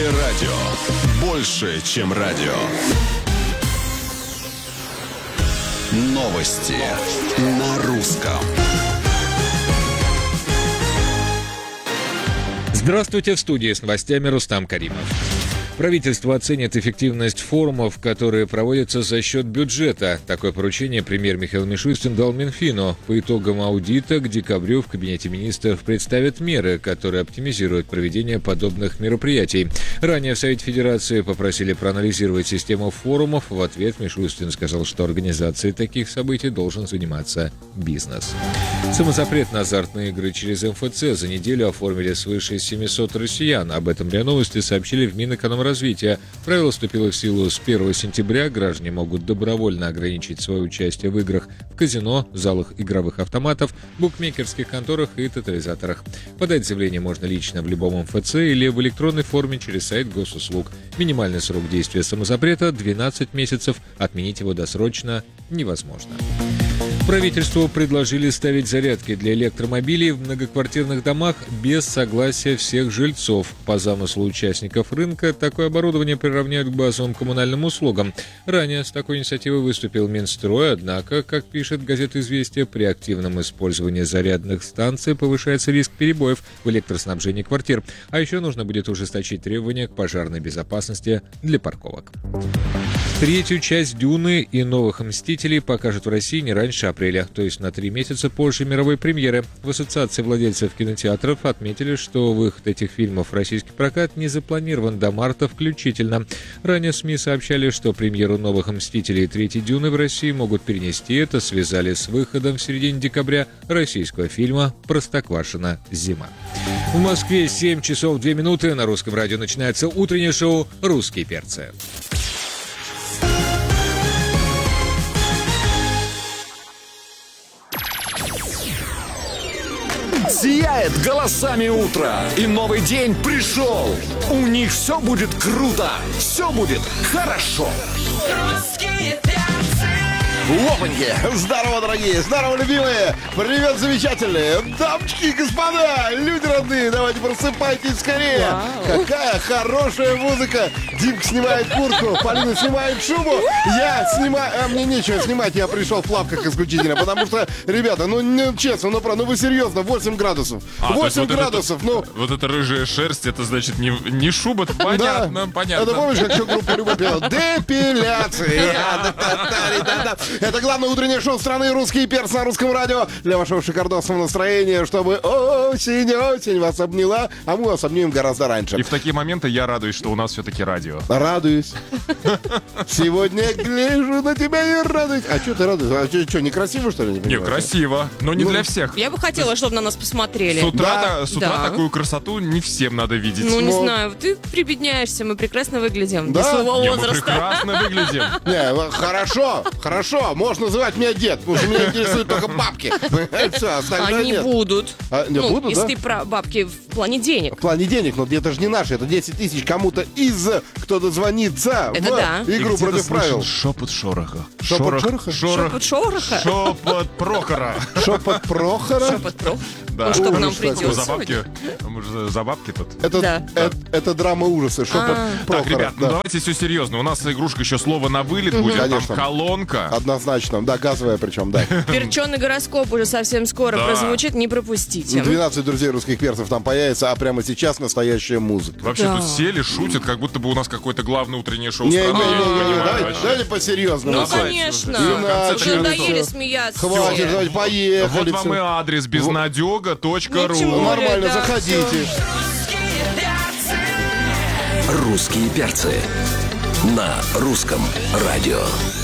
Радио. Больше, чем радио. Новости на русском. Здравствуйте, в студии с новостями Рустам Каримов. Правительство оценит эффективность форумов, которые проводятся за счет бюджета. Такое поручение премьер Михаил Мишустин дал Минфину. По итогам аудита к декабрю в Кабинете министров представят меры, которые оптимизируют проведение подобных мероприятий. Ранее в Совете Федерации попросили проанализировать систему форумов. В ответ Мишустин сказал, что организацией таких событий должен заниматься бизнес. Самозапрет на азартные игры через МФЦ за неделю оформили свыше 700 россиян. Об этом РИА Новости сообщили в Минэкономразвития. Правило вступило в силу с 1 сентября. Граждане могут добровольно ограничить свое участие в играх в казино, залах игровых автоматов, букмекерских конторах и тотализаторах. Подать заявление можно лично в любом МФЦ или в электронной форме через сайт госуслуг. Минимальный срок действия самозапрета – 12 месяцев. Отменить его досрочно невозможно. Правительству предложили ставить зарядки для электромобилей в многоквартирных домах без согласия всех жильцов. По замыслу участников рынка, такое оборудование приравняют к базовым коммунальным услугам. Ранее с такой инициативой выступил Минстрой, однако, как пишет газета «Известия», при активном использовании зарядных станций повышается риск перебоев в электроснабжении квартир. А еще нужно будет ужесточить требования к пожарной безопасности для парковок. Третью часть «Дюны» и «Новых Мстителей» покажут в России не раньше апреля, то есть на 3 месяца позже мировой премьеры. В Ассоциации владельцев кинотеатров отметили, что выход этих фильмов в российский прокат не запланирован до марта включительно. Ранее СМИ сообщали, что премьеру «Новых Мстителей» и «Третьей Дюны» в России могут перенести. Это связали с выходом в середине декабря российского фильма «Простоквашино. Зима». В Москве 7 часов 2 минуты. На Русском радио начинается утреннее шоу «Русские перцы». Сияет голосами утро, и новый день пришел. У них все будет круто, все будет хорошо. Русские перцы. Опаньки! Здорово, дорогие! Здорово, любимые! Привет, замечательные! Дамочки и господа! Люди родные, давайте просыпайтесь скорее! Вау. Какая хорошая музыка! Димка снимает куртку, Полина снимает шубу, я снимаю... А мне нечего снимать, я пришел в плавках исключительно, потому что, ребята, честно, вы серьезно, 8 градусов. 8 градусов, Вот эта рыжая шерсть, это значит не шуба, понятно, понятно. Это помнишь, как что группа Люба пела? Депиляция! Это главное утреннее шоу страны «Русские перцы» на Русском радио. Для вашего шикардосного настроения, чтобы осень вас обняла, а мы вас обнимем гораздо раньше. И в такие моменты я радуюсь, что у нас все-таки радио. Радуюсь. Сегодня гляжу на тебя и радуюсь. А что ты радуешься? А что, некрасиво, что ли? Не, красиво, но не для всех. Я бы хотела, чтобы на нас посмотрели. С утра такую красоту не всем надо видеть. Ну, не знаю, ты прибедняешься, мы прекрасно выглядим. Да? Для своего возраста. Мы прекрасно выглядим. Не, хорошо, можешь называть меня дед, потому что меня интересуют только бабки. Они будут. Будут, если ты про бабки в плане денег. В плане денег, но это же не наши, это 10 тысяч кому-то кто дозвонится в игру против правил. Шепот шороха. Шепот шороха? Шепот шороха? Шепот Прохора. Шепот Прохора? Шепот Прохора. Да. Он что, к нам придет За бабки тут. Это драма ужаса. Шепот Прохора. Так, ребят, давайте все серьезно. У нас игрушка еще слово на вылет будет. Там колонка. Однозначно, да, газовая причем, да. Перченый гороскоп уже совсем скоро прозвучит, не пропустите. 12 друзей русских перцев там появится, а прямо сейчас настоящая музыка. Вообще тут сели, шутят, как будто бы у нас какое-то главное утреннее шоу Не, страны. давайте по-серьезному. Ну, конечно. Уже надоели смеяться. Хватит, давайте поехали. Вот вам и адрес безнадега.ру. Нормально, заходите. Русские перцы на Русском радио.